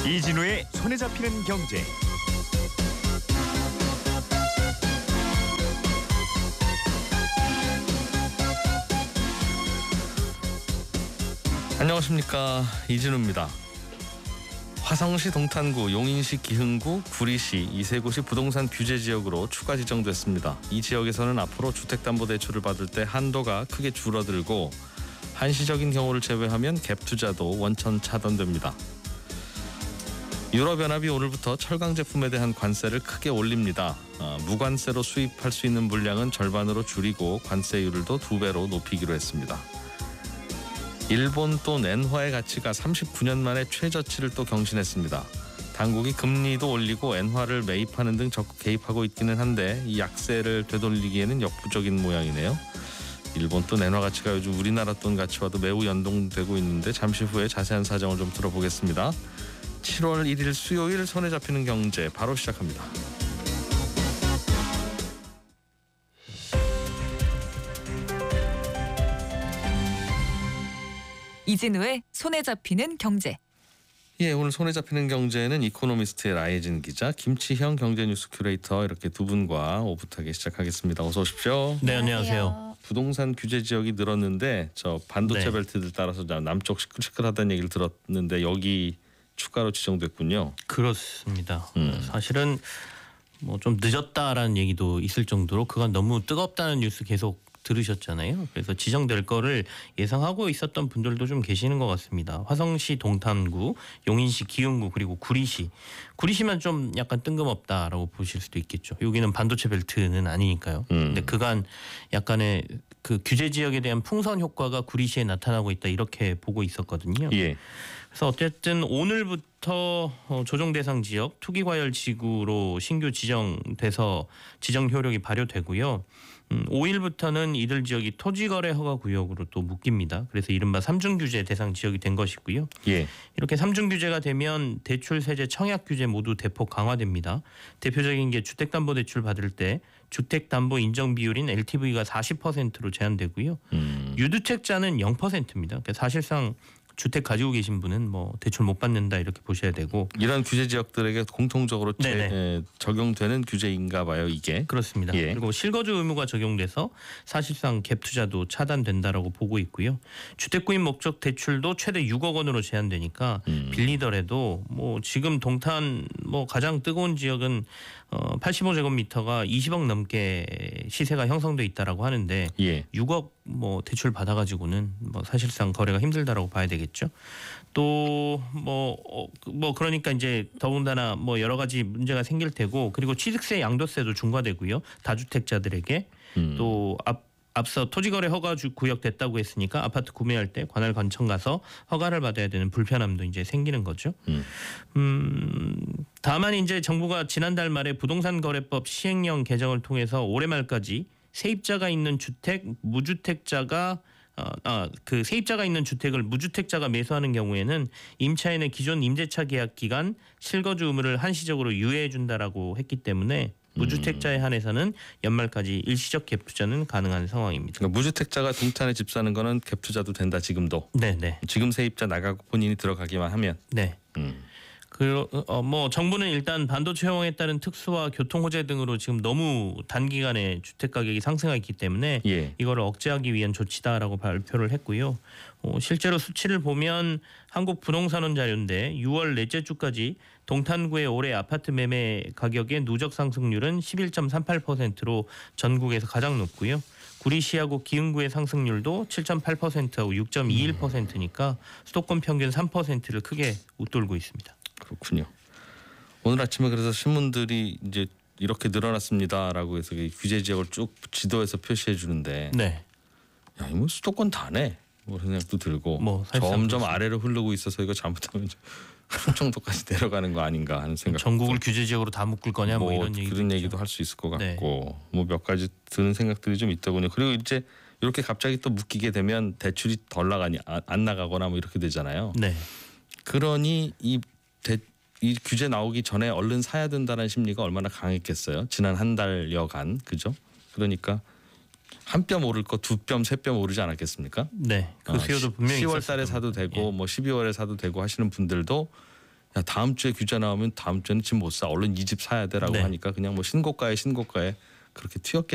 이진우의 손에 잡히는 경제. 안녕하십니까, 이진우입니다. 화성시 동탄구, 용인시 기흥구, 구리시 이 세 곳이 부동산 규제 지역으로 추가 지정됐습니다. 이 지역에서는 앞으로 주택담보대출을 받을 때 한도가 크게 줄어들고 한시적인 경우를 제외하면 갭 투자도 원천 차단됩니다. 유럽연합이 오늘부터 철강 제품에 대한 관세를 크게 올립니다. 무관세로 수입할 수 있는 물량은 절반으로 줄이고 관세율도 2배로 높이기로 했습니다. 일본 또 엔화의 가치가 39년 만에 최저치를 또 경신했습니다. 당국이 금리도 올리고 엔화를 매입하는 등 적극 개입하고 있기는 한데 이 약세를 되돌리기에는 역부족인 모양이네요. 일본 또 엔화 가치가 요즘 우리나라 돈 가치와도 매우 연동되고 있는데 잠시 후에 자세한 사정을 좀 들어보겠습니다. 7월 1일 수요일 손에 잡히는 경제 바로 시작합니다. 이진우의 손에 잡히는 경제. 예, 오늘 손에 잡히는 경제는 이코노미스트의 라이진 기자, 김치형 경제뉴스 큐레이터 이렇게 두 분과 오붓하게 시작하겠습니다. 어서 오십시오. 네, 안녕하세요. 부동산 규제 지역이 늘었는데 저 반도체 네. 벨트들 따라서 남쪽 시끌시끌하다는 얘기를 들었는데 여기 추가로 지정됐군요. 그렇습니다. 사실은 뭐 좀 늦었다라는 얘기도 있을 정도로 그간 너무 뜨겁다는 뉴스 계속 들으셨잖아요. 그래서 지정될 거를 예상하고 있었던 분들도 좀 계시는 것 같습니다. 화성시 동탄구, 용인시 기흥구 그리고 구리시만 좀 약간 뜬금없다라고 보실 수도 있겠죠. 여기는 반도체 벨트는 아니니까요. 근데 그간 약간의 그 규제 지역에 대한 풍선 효과가 구리시에 나타나고 있다 이렇게 보고 있었거든요. 예. 그래서 어쨌든 오늘부터 조정 대상 지역 투기과열지구로 신규 지정돼서 지정 효력이 발효되고요. 5일부터는 이들 지역이 토지거래 허가 구역으로 또 묶입니다. 그래서 이른바 삼중 규제 대상 지역이 된 것이고요. 예. 이렇게 삼중 규제가 되면 대출 세제 청약 규제 모두 대폭 강화됩니다. 대표적인 게 주택담보대출 받을 때 주택담보 인정 비율인 LTV가 40%로 제한되고요. 유주택자는 0%입니다. 그러니까 사실상 주택 가지고 계신 분은 뭐 대출 못 받는다 이렇게 보셔야 되고, 이런 규제 지역들에게 공통적으로 적용되는 규제인가 봐요, 이게. 그렇습니다. 예. 그리고 실거주 의무가 적용돼서 사실상 갭 투자도 차단된다라고 보고 있고요. 주택 구입 목적 대출도 최대 6억 원으로 제한되니까 빌리더라도 뭐 지금 동탄 뭐 가장 뜨거운 지역은 85제곱미터가 20억 넘게 시세가 형성돼 있다라고 하는데 예. 6억 뭐 대출 받아가지고는 뭐 사실상 거래가 힘들다라고 봐야 되겠죠. 또 뭐 그러니까 이제 더군다나 뭐 여러 가지 문제가 생길 테고, 그리고 취득세 양도세도 중과되고요. 다주택자들에게 또 앞서 토지거래 허가 구역 됐다고 했으니까 아파트 구매할 때 관할 관청 가서 허가를 받아야 되는 불편함도 이제 생기는 거죠. 다만 이제 정부가 지난달 말에 부동산거래법 시행령 개정을 통해서 올해 말까지 세입자가 있는 주택 무주택자가 그 세입자가 있는 주택을 무주택자가 매수하는 경우에는 임차인의 기존 임대차 계약 기간 실거주 의무를 한시적으로 유예해 준다라고 했기 때문에 무주택자에 한해서는 연말까지 일시적 갭 투자는 가능한 상황입니다. 그러니까 무주택자가 동탄에 집 사는 거는 갭 투자도 된다, 지금도. 네. 지금 세입자 나가고 본인이 들어가기만 하면. 네. 뭐 정부는 일단 반도체 효용에 따른 특수와 교통 호재 등으로 지금 너무 단기간에 주택 가격이 상승했기 때문에 예. 이거를 억제하기 위한 조치다라고 발표를 했고요. 실제로 수치를 보면 한국부동산원 자료인데 6월 넷째 주까지 동탄구의 올해 아파트 매매 가격의 누적 상승률은 11.38%로 전국에서 가장 높고요. 구리시하고 기흥구의 상승률도 7.8%하고 6.21%니까 수도권 평균 3%를 크게 웃돌고 있습니다. 그렇군요. 오늘 아침에 그래서 신문들이 이제 이렇게 늘어났습니다라고 해서 규제 지역을 쭉 지도에서 표시해 주는데, 네. 야, 이거 수도권 다네. 뭐 생각도 들고, 뭐 점점 그렇습니다. 아래로 흐르고 있어서 이거 잘못하면 충청도까지 내려가는 거 아닌가 하는 생각. 전국을 규제 지역으로 다 묶을 거냐 뭐 이런 얘기도 그런 있죠. 얘기도 할 수 있을 것 네. 같고, 뭐 몇 가지 드는 생각들이 좀 있더군요. 그리고 이제 이렇게 갑자기 또 묶이게 되면 대출이 덜 나가니 안 나가거나 뭐 이렇게 되잖아요. 네. 그러니 이 규제 나오기 전에 얼른 사야 된다는 심리가 얼마나 강했겠어요. 지난 한 달여간, 그죠? 그러니까 한 뼘 오를 거 두 뼘, 세 뼘 오르지 않았겠습니까? 네. 그 수요도 분명히 10월 있었을 달에 사도 겁니다. 되고 뭐 12월에 사도 되고 하시는 분들도 야, 다음 주에 규제 나오면 다음 주에는 집 못 사. 얼른 이 집 사야 돼라고 네. 하니까 그냥 뭐 신고가에 그렇게 튀었겠죠.